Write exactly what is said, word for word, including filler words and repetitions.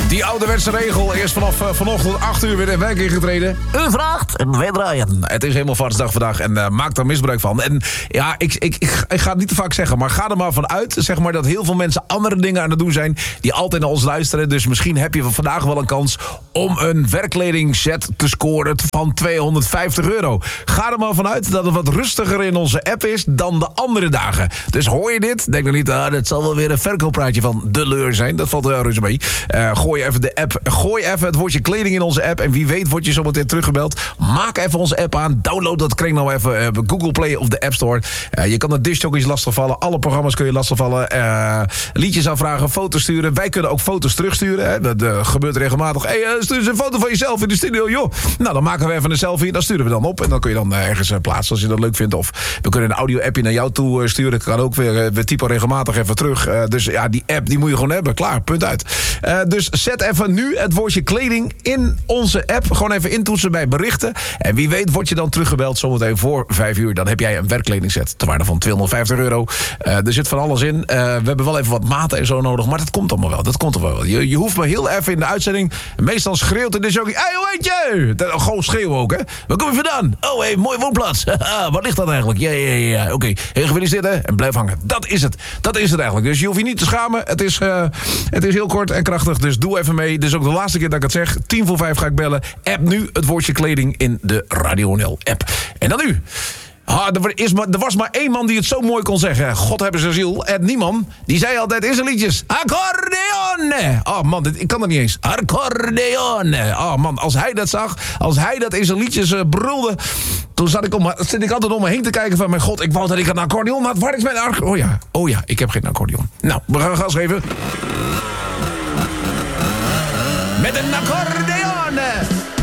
Die ouderwetse regel is vanaf uh, vanochtend acht uur weer in werking getreden. U vraagt en wij draaien. Het is helemaal Vadersdag vandaag en uh, maak daar misbruik van. En ja, ik, ik, ik, ik ga het niet te vaak zeggen, maar ga er maar vanuit, zeg maar, dat heel veel mensen andere dingen aan het doen zijn die altijd naar ons luisteren. Dus misschien heb je vandaag wel een kans om een werkkledingset te scoren van tweehonderdvijftig euro. Ga er maar vanuit dat het wat rustiger in onze app is dan de andere dagen. Dus hoor je dit? Denk dan niet, ah, dat zal wel weer een verkooppraatje van de leur zijn. Dat valt wel reuze mee. Uh, gooi even de app, gooi even het woordje kleding in onze app en wie weet word je zometeen teruggebeld. Maak even onze app aan, download dat kring nou even uh, Google Play of de App Store. Uh, je kan de discjockeys lastigvallen, alle programma's kun je lastigvallen. Uh, liedjes aanvragen, foto's sturen. Wij kunnen ook foto's terugsturen. Hè. Dat uh, gebeurt regelmatig. Hey, uh, stuur eens een foto van jezelf in de studio, joh. Nou, dan maken we even een selfie, dan sturen we dan op en dan kun je dan uh, ergens uh, plaatsen als je dat leuk vindt. Of we kunnen een audio-appje naar jou toe uh, sturen. Dat kan ook weer, uh, we typen regelmatig even terug. Uh, dus ja, die app die moet je gewoon hebben. Klaar, punt uit. Uh, dus zet even nu het woordje kleding in onze app. Gewoon even intoetsen bij berichten. En wie weet word je dan teruggebeld zometeen voor vijf uur. Dan heb jij een werkkledingset ter waarde van tweehonderdvijftig euro. Uh, er zit van alles in. Uh, we hebben wel even wat maten en zo nodig. Maar dat komt allemaal wel. Dat komt er wel. Je, je hoeft maar heel even in de uitzending. Meestal schreeuwt in de jockey. Hé, hoe heet je? Dat, gewoon schreeuwen ook, hè. Waar kom je vandaan? Oh, hé, hey, mooie woonplaats. Wat ligt dat eigenlijk? Ja, ja, ja. Oké. Okay. Heel gefeliciteerd, hè. En blijf hangen. Dat is het. Dat is het eigenlijk. Dus je hoeft je niet te schamen. Het is, uh, het is heel kort en krachtig. Dus doe even mee. Dit is ook de laatste keer dat ik het zeg. Tien voor vijf ga ik bellen. App nu het woordje kleding in de Radio N L app. En dan nu. Ah, er, is maar, er was maar één man die het zo mooi kon zeggen. God hebben zijn ziel. Ed Nieman. Die zei altijd in zijn liedjes. Accordeon. Oh man, dit, ik kan dat niet eens. Accordeon. Oh man, als hij dat zag. Als hij dat in zijn liedjes uh, brulde. Toen zat ik, om, zit ik altijd om me heen te kijken van... Mijn god, ik wou dat ik een accordeon had. Waar is mijn accordeon? Oh ja, oh ja, ik heb geen accordeon. Nou, we gaan gas geven. Met een accordeon.